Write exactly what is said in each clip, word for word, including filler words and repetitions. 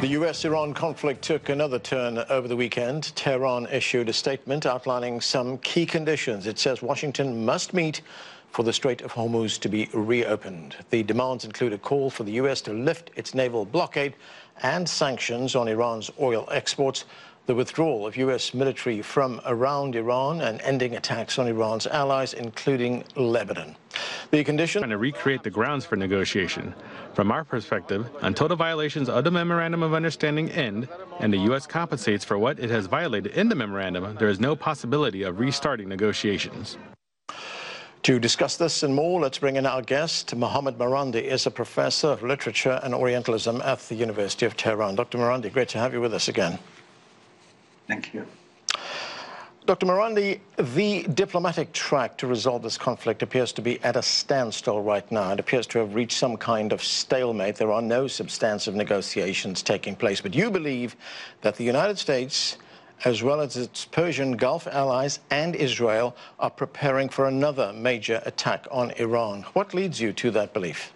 The U S Iran conflict took another turn over the weekend. Tehran issued a statement outlining some key conditions. It says Washington must meet for the Strait of Hormuz to be reopened. The demands include a call for the U S to lift its naval blockade and sanctions on Iran's oil exports, the withdrawal of U S military from around Iran, and ending attacks on Iran's allies, including Lebanon. The condition... Trying to recreate the grounds for negotiation. From our perspective, until the violations of the Memorandum of Understanding end and the U S compensates for what it has violated in the memorandum, there is no possibility of restarting negotiations. To discuss this and more, let's bring in our guest. Mohammad Marandi is a professor of literature and Orientalism at the University of Tehran. Doctor Marandi, great to have you with us again. Thank you. Doctor Marandi, the diplomatic track to resolve this conflict appears to be at a standstill right now. It appears to have reached some kind of stalemate. There are no substantive negotiations taking place. But you believe that the United States, as well as its Persian Gulf allies and Israel, are preparing for another major attack on Iran. What leads you to that belief?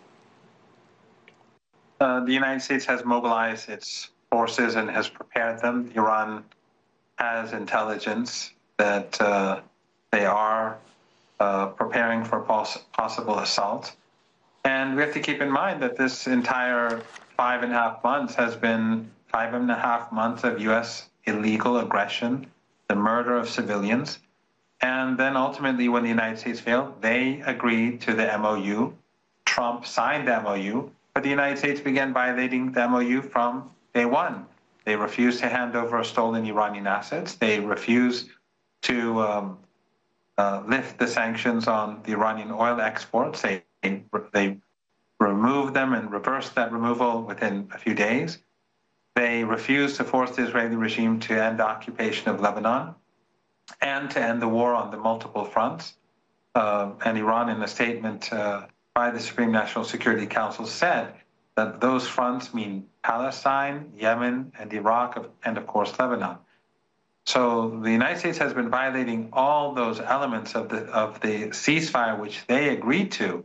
Uh, the United States has mobilized its forces and has prepared them. Iran has intelligence that uh, they are uh, preparing for poss possible assault. And we have to keep in mind that this entire five and a half months has been five and a half months of U S illegal aggression, the murder of civilians. And then ultimately, when the United States failed, they agreed to the M O U. Trump signed the M O U, but the United States began violating the M O U from day one. They refused to hand over stolen Iranian assets. They refused to um, uh, lift the sanctions on the Iranian oil exports. They, they removed them and reversed that removal within a few days. They refused to force the Israeli regime to end the occupation of Lebanon and to end the war on the multiple fronts. Uh, and Iran, in a statement uh, by the Supreme National Security Council, said that those fronts mean Palestine, Yemen, and Iraq, and of course Lebanon. So the United States has been violating all those elements of the of the ceasefire which they agreed to